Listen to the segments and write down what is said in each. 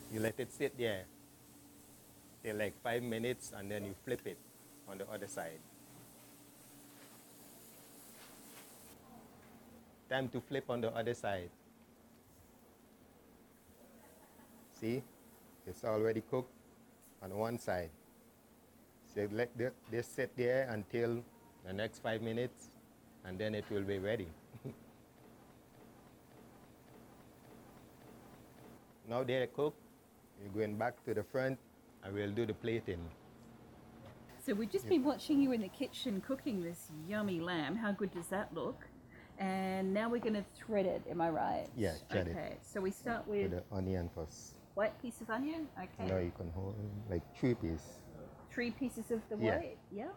You let it sit there till like 5 minutes and then you flip it on the other side. Time to flip on the other side. See, it's already cooked on one side. So let this sit there until the next 5 minutes and then it will be ready. Now they're cooked, you're going back to the front and we'll do the plating. So we've just been watching you in the kitchen cooking this yummy lamb. How good does that look? And now we're going to thread it, am I right? Yeah, thread it. Okay, so we start With with the onion first. white piece of onion. Okay. Now you can hold like 3 pieces. 3 pieces of the Yeah. white. Yeah.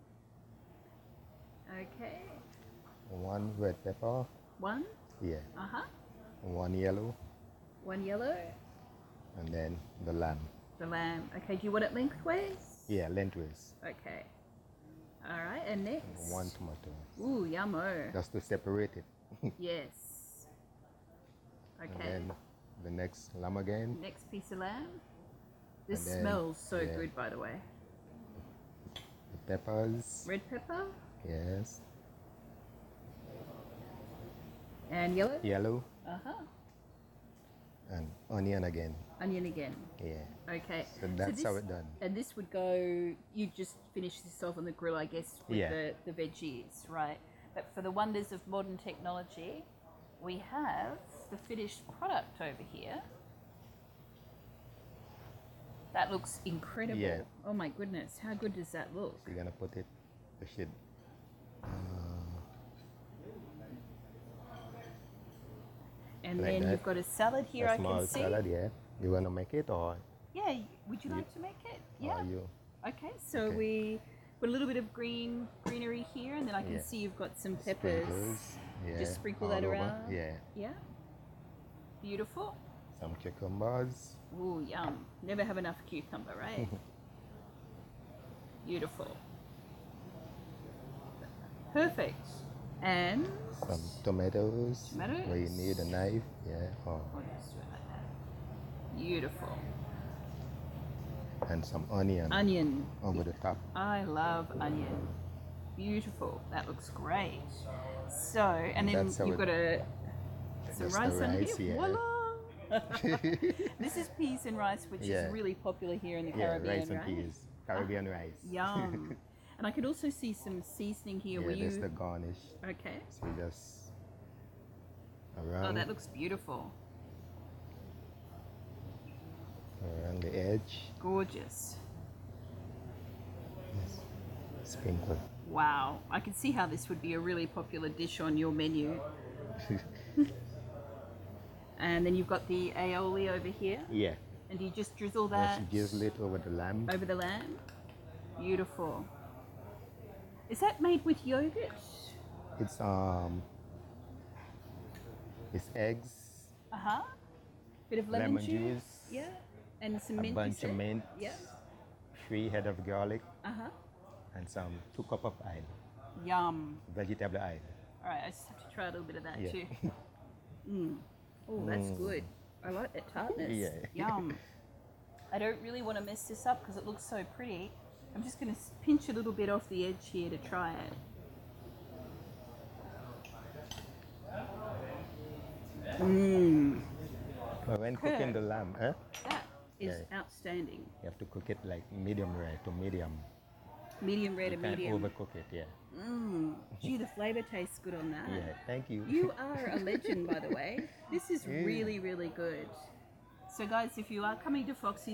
Okay. 1 red pepper. 1. Yeah. Uh-huh. 1 yellow. 1 yellow. And then the lamb. The lamb. Okay, do you want it lengthways? Yeah, lengthways. Okay. All right, and next? 1 tomato. Ooh, yummo. Just to separate it. Yes. And Okay. then the next lamb again. Next piece of lamb. This And then, smells so yeah. good, by the way. The peppers. Red pepper Yes. and yellow. Yellow. Uh-huh. And onion again. Onion again. Yeah. Okay. So that's this, how it's done. And this would go, you just finish this off on the grill, I guess, with Yeah. the veggies, right? But for the wonders of modern technology, we have the finished product over here. That looks incredible. Yeah. Oh my goodness, how good does that look? So you're gonna put it, push it. And Like then that. you've got a salad here, A I small can see. salad, yeah. You wanna make it or Yeah, would you like to make it? Yeah. are you? Okay, so Okay. we put a little bit of greenery here, and then I can Yeah. see you've got some peppers. Sprinkles, yeah. Just sprinkle all that over. around. Yeah. Yeah. Beautiful. Some cucumbers. Ooh, yum. Never have enough cucumber, right? Beautiful. Perfect. And Some tomatoes. Tomatoes. Where you need a knife, yeah. I'll just do it like that. Beautiful. And some onion Onion. over the top. I love onion. Beautiful. That looks great. So, and then That's how you've it- got some That's rice the on rice, here. yeah. Voila! This is peas and rice, which Yeah. is really popular here in the Yeah, Caribbean, rice and right? peas. Caribbean rice. Yum. And I could also see some seasoning here. Yeah, Were that's you the garnish. okay? So you just Oh, around, that looks beautiful. around the edge. Gorgeous. Sprinkle. Wow. I can see how this would be a really popular dish on your menu. And then you've got the aioli over here. Yeah. And you just drizzle that Just drizzle it over the lamb. over the lamb. Beautiful. Is that made with yogurt? It's eggs, Uh-huh. Bit of lemon, Lemon juice. Yeah. And some a mint. you bunch said? of mint, Yeah. 3 head of garlic, Uh-huh. and some 2 cup of oil, Yum. vegetable oil. All right, I just have to try a little bit of that Yeah. too. Oh, that's good. I like that tartness. Yeah. Yum. I don't really want to mess this up because it looks so pretty. I'm just going to pinch a little bit off the edge here to try it. But when cooking the lamb, That is Yeah. outstanding. you have to cook it like medium rare to medium. Medium rare to You can't medium. overcook it, yeah. Gee, the flavor tastes good on that. Yeah, thank you. You are a legend, by the way. This is really, really good. So, guys, if you are coming to Foxy's